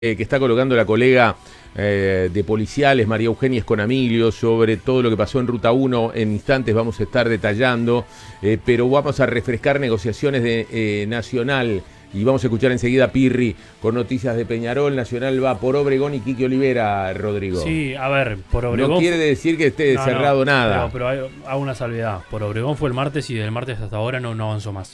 Que está colocando la colega de policiales, María Eugenia Esconamilio, sobre todo lo que pasó en Ruta 1. En instantes vamos a estar detallando, pero vamos a refrescar negociaciones de Nacional y vamos a escuchar enseguida a Pirri con noticias de Peñarol. Nacional va por Obregón y Quique Olivera, Rodrigo. Sí, a ver, por Obregón... No quiere decir que esté cerrado nada. Pero hago una salvedad. Por Obregón fue el martes y del martes hasta ahora no avanzó más.